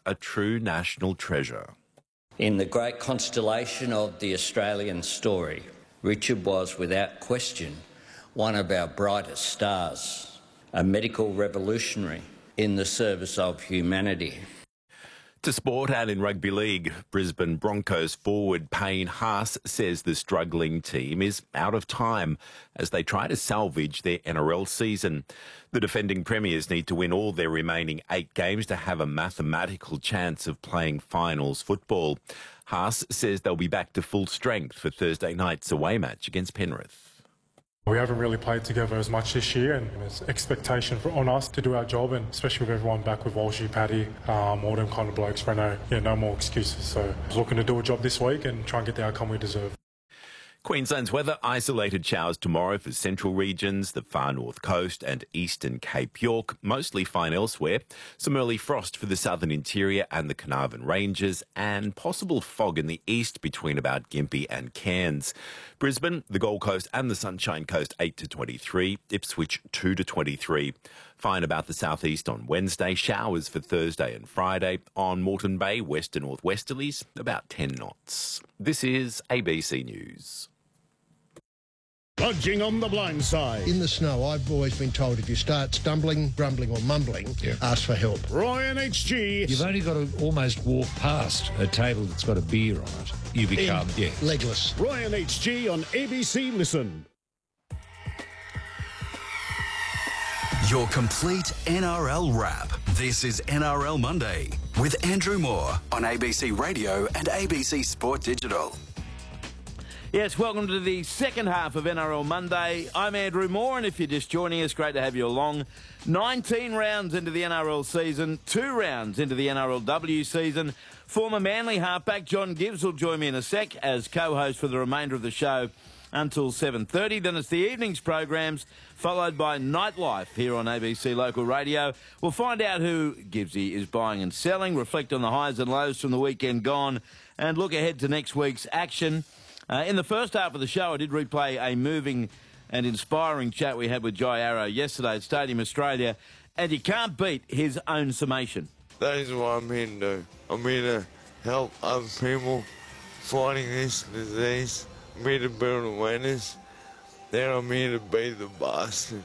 a true national treasure. In the great constellation of the Australian story, Richard was, without question, one of our brightest stars, a medical revolutionary in the service of humanity. To sport and in rugby league, Brisbane Broncos forward Payne Haas says the struggling team is out of time as they try to salvage their NRL season. The defending premiers need to win all their remaining 8 games to have a mathematical chance of playing finals football. Haas says they'll be back to full strength for Thursday night's away match against Penrith. We haven't really played together as much this year, and there's expectation on us to do our job, and especially with everyone back with Walshy, Paddy, all them kind of blokes, Renault, no more excuses. So I was looking to do a job this week and try and get the outcome we deserve. Queensland's weather, isolated showers tomorrow for central regions, the far north coast and eastern Cape York, mostly fine elsewhere. Some early frost for the southern interior and the Carnarvon Ranges, and possible fog in the east between about Gympie and Cairns. Brisbane, the Gold Coast and the Sunshine Coast 8 to 23, Ipswich 2 to 23. Fine about the southeast on Wednesday, showers for Thursday and Friday. On Moreton Bay, west and northwesterlies, about 10 knots. This is ABC News. Lodging on the blind side. In the snow, I've always been told if you start stumbling, grumbling or mumbling, ask for help. Ryan HG. You've only got to almost walk past a table that's got a beer on it. You become, legless. Ryan HG on ABC Listen. Your complete NRL wrap. This is NRL Monday with Andrew Moore on ABC Radio and ABC Sport Digital. Yes, welcome to the second half of NRL Monday. I'm Andrew Moore, and if you're just joining us, great to have you along. 19 rounds into the NRL season, 2 rounds into the NRLW season. Former Manly halfback John Gibbs will join me in a sec as co-host for the remainder of the show until 7:30. Then it's the evening's programs, followed by Nightlife here on ABC Local Radio. We'll find out who Gibbsy is buying and selling, reflect on the highs and lows from the weekend gone, and look ahead to next week's action. In the first half of the show, I did replay a moving and inspiring chat we had with Jai Arrow yesterday at Stadium Australia, and you can't beat his own summation. That is what I'm here to do. I'm here to help other people fighting this disease. I'm here to build awareness. Then I'm here to be the bastard.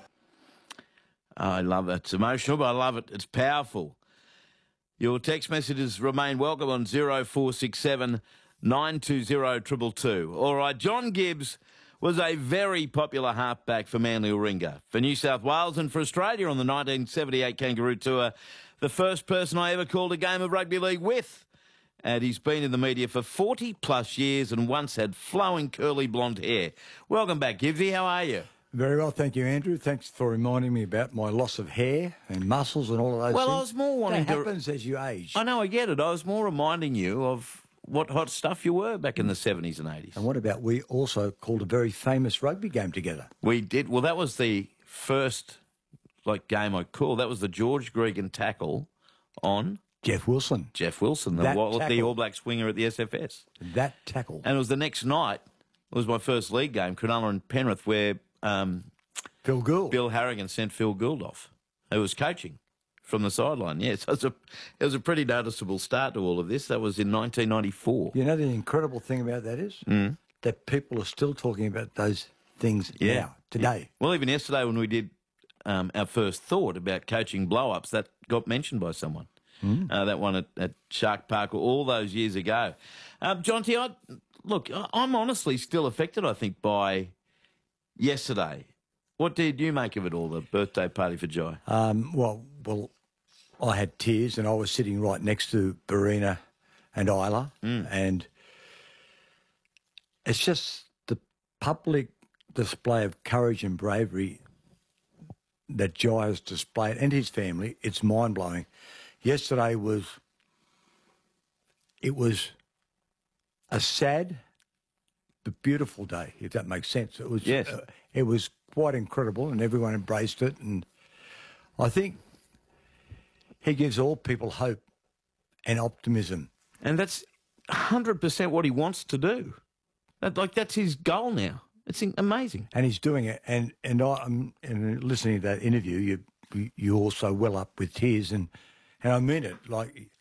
I love that. It's emotional, but I love it. It's powerful. Your text messages remain welcome on 0467 920 222. All right, John Gibbs was a very popular halfback for Manly Warringah, for New South Wales and for Australia on the 1978 Kangaroo Tour. The first person I ever called a game of rugby league with. And he's been in the media for 40-plus years and once had flowing curly blonde hair. Welcome back, Gibbsy. How are you? Very well, thank you, Andrew. Thanks for reminding me about my loss of hair and muscles and all of those things. Well, I was more wanting that happens as you age. I know, I get it. I was more reminding you of what hot stuff you were back in the 70s and 80s. And what about we also called a very famous rugby game together? We did. Well, that was the first game I called. That was the George Gregan tackle on Jeff Wilson. Jeff Wilson, the All Black swinger at the SFS. That tackle. And it was the next night. It was my first league game, Cronulla and Penrith, where Phil Gould. Bill Harrigan sent Phil Gould off, who was coaching from the sideline. Yes, it was a pretty noticeable start to all of this. That was in 1994. You know the incredible thing about that is that people are still talking about those things now, today. Well, even yesterday when we did our first thought about coaching blow-ups, that got mentioned by someone. That one at Shark Park all those years ago. Jonty, I'm honestly still affected, I think, by yesterday. What did you make of it all, the birthday party for Jai? Well, I had tears and I was sitting right next to Barina and Isla, and it's just the public display of courage and bravery that Jai has displayed and his family. It's mind-blowing. Yesterday was a sad but beautiful day, if that makes sense. It was it was quite incredible, and everyone embraced it. And I think he gives all people hope and optimism. And that's 100% what he wants to do. That's his goal now. It's amazing. And he's doing it. And I'm listening to that interview, you also well up with tears, and I mean it. Like,